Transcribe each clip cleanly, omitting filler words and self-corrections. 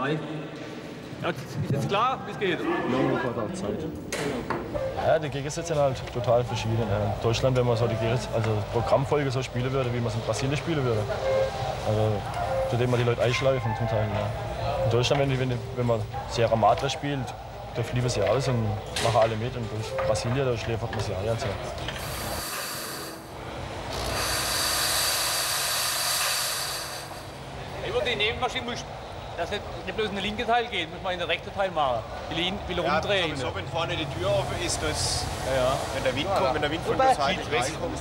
3. Ja, ist jetzt klar, wie es geht? Ja, noch war da Zeit. Ja, die Gegensätze sind halt total verschieden. In Deutschland, wenn man so die Programmfolge so spielen würde, wie man es in Brasilien spielen würde. Also, zu dem man die Leute einschleifen zum Teil. Ja. In Deutschland, wenn man Sierra Madre spielt, da fliegen sie alles und machen alle mit. Und durch Brasilien, da schläfert man sie alle. Über die Nebenmaschine muss dass nicht bloß in den linken Teil geht, muss man in den rechten Teil machen. Will rumdrehen. So, wenn vorne die Tür offen ist, dass, ja. wenn der Wind kommt, wenn der Wind von der Seite reinkommt,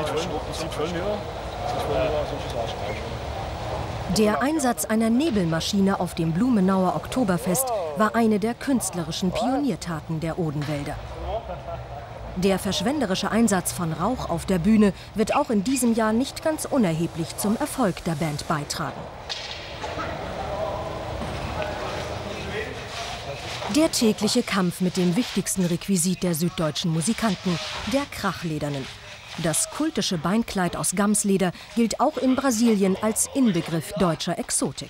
Der Einsatz einer Nebelmaschine auf dem Blumenauer Oktoberfest war eine der künstlerischen Pioniertaten der Odenwälder. Der verschwenderische Einsatz von Rauch auf der Bühne wird auch in diesem Jahr nicht ganz unerheblich zum Erfolg der Band beitragen. Der tägliche Kampf mit dem wichtigsten Requisit der süddeutschen Musikanten, der Krachledernen. Das kultische Beinkleid aus Gamsleder gilt auch in Brasilien als Inbegriff deutscher Exotik.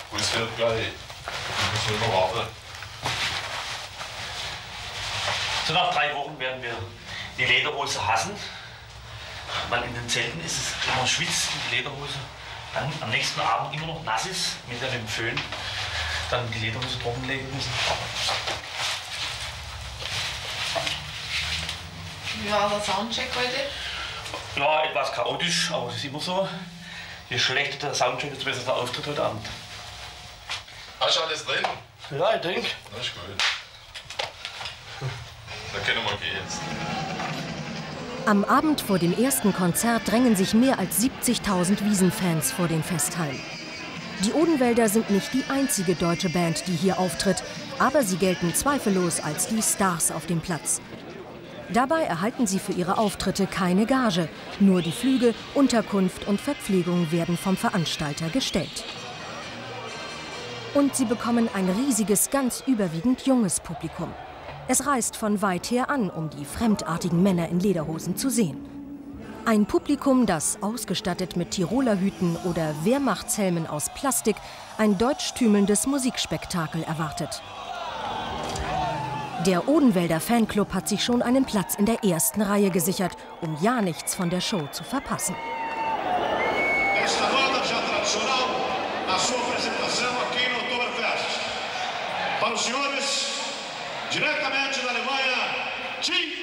So nach 3 Wochen werden wir die Lederhose hassen, weil in den Zelten ist es immer schwitzt in die Lederhose. Dann am nächsten Abend immer noch nass ist mit dem Föhn. Dann die Lederhose trockenlegen müssen. Wie war der Soundcheck heute? Ja, etwas chaotisch, aber es ist immer so. Je schlechter der Soundcheck, desto besser der Auftritt heute Abend. Hast du alles drin? Ja, ich denke. Das ist gut. Dann können wir gehen jetzt. Am Abend vor dem ersten Konzert drängen sich mehr als 70.000 Wiesenfans vor den Festhallen. Die Odenwälder sind nicht die einzige deutsche Band, die hier auftritt, aber sie gelten zweifellos als die Stars auf dem Platz. Dabei erhalten sie für ihre Auftritte keine Gage, nur die Flüge, Unterkunft und Verpflegung werden vom Veranstalter gestellt. Und sie bekommen ein riesiges, ganz überwiegend junges Publikum. Es reist von weit her an, um die fremdartigen Männer in Lederhosen zu sehen. Ein Publikum, das, ausgestattet mit Tiroler Hüten oder Wehrmachtshelmen aus Plastik, ein deutschtümelndes Musikspektakel erwartet. Der Odenwälder Fanclub hat sich schon einen Platz in der ersten Reihe gesichert, um ja nichts von der Show zu verpassen. Esta banda já tradicional na sua apresentação aqui no Oktoberfest. Para os senhores, diretamente da Alemanha, Tim